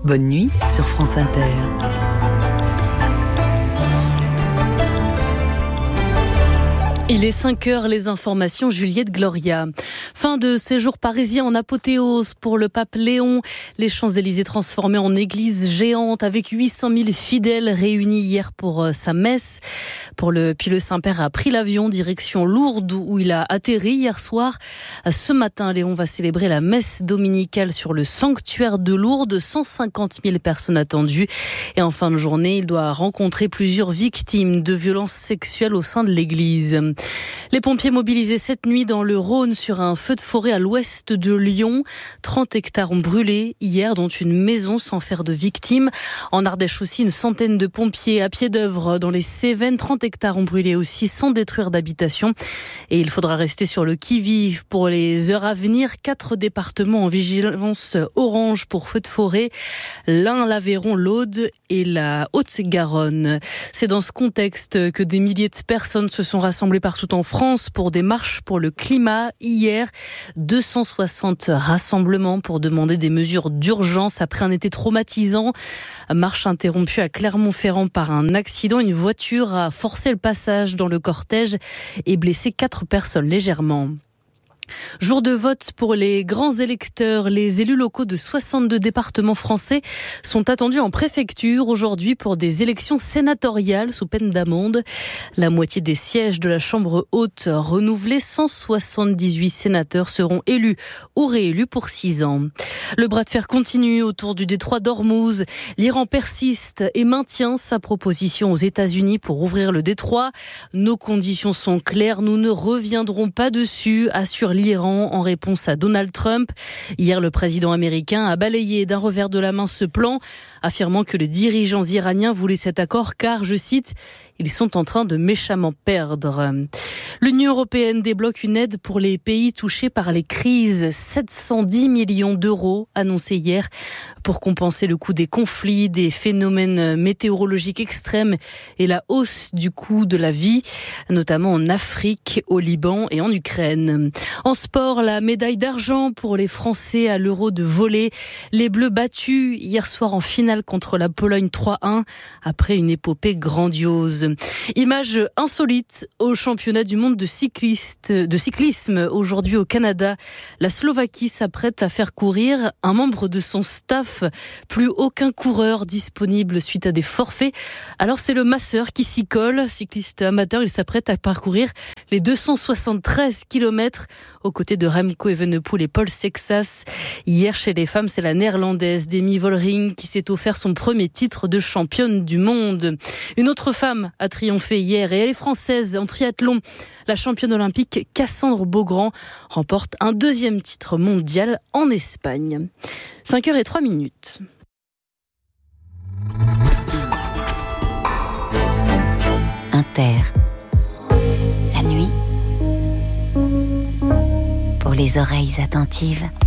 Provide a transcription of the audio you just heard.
Bonne nuit sur France Inter. Il est 5h, les informations, Juliette Gloria. Fin de séjour parisien en apothéose pour le pape Léon. Les Champs-Élysées transformés en église géante avec 800 000 fidèles réunis hier pour sa messe. Puis le Saint-Père a pris l'avion direction Lourdes où il a atterri hier soir. Ce matin, Léon va célébrer la messe dominicale sur le sanctuaire de Lourdes. 150 000 personnes attendues. Et en fin de journée, il doit rencontrer plusieurs victimes de violences sexuelles au sein de l'église. Les pompiers mobilisés cette nuit dans le Rhône sur un feu de forêt à l'ouest de Lyon. 30 hectares ont brûlé hier, dont une maison sans faire de victimes. En Ardèche aussi, une centaine de pompiers à pied d'œuvre dans les Cévennes. 30 hectares ont brûlé aussi sans détruire d'habitation. Et il faudra rester sur le qui-vive pour les heures à venir. 4 départements en vigilance orange pour feu de forêt. l'Ain, l'Aveyron, l'Aude et la Haute-Garonne. C'est dans ce contexte que des milliers de personnes se sont rassemblées partout en France pour des marches pour le climat. Hier, 260 rassemblements pour demander des mesures d'urgence après un été traumatisant. Marche interrompue à Clermont-Ferrand par un accident. Une voiture a forcé le passage dans le cortège et blessé 4 personnes légèrement. Jour de vote pour les grands électeurs. Les élus locaux de 62 départements français sont attendus en préfecture aujourd'hui pour des élections sénatoriales sous peine d'amende. La moitié des sièges de la Chambre haute renouvelés, 178 sénateurs seront élus ou réélus pour 6 ans. Le bras de fer continue autour du détroit d'Ormuz. L'Iran persiste et maintient sa proposition aux États-Unis pour ouvrir le détroit. Nos conditions sont claires, nous ne reviendrons pas dessus, assure l'Iran en réponse à Donald Trump. Hier, le président américain a balayé d'un revers de la main ce plan, affirmant que les dirigeants iraniens voulaient cet accord car, je cite, ils sont en train de méchamment perdre. L'Union européenne débloque une aide pour les pays touchés par les crises. 710 millions d'euros annoncés hier pour compenser le coût des conflits, des phénomènes météorologiques extrêmes et la hausse du coût de la vie, notamment en Afrique, au Liban et en Ukraine. En sport, la médaille d'argent pour les Français à l'Euro de volley. Les Bleus battus hier soir en finale contre la Pologne 3-1 après une épopée grandiose. Image insolite au championnat du monde de cyclisme aujourd'hui au Canada. La Slovaquie s'apprête à faire courir un membre de son staff. Plus aucun coureur disponible suite à des forfaits. Alors c'est le masseur qui s'y colle. Cycliste amateur, il s'apprête à parcourir les 273 km aux côtés de Remco Evenepoel et Paul Sexas. Hier chez les femmes, c'est la néerlandaise Demi Vollering qui s'est offert son premier titre de championne du monde. Une autre femme a triomphé hier et elle est française en triathlon. La championne olympique Cassandre Beaugrand remporte un 2e titre mondial en Espagne. 5h03. Inter. La nuit, pour les oreilles attentives.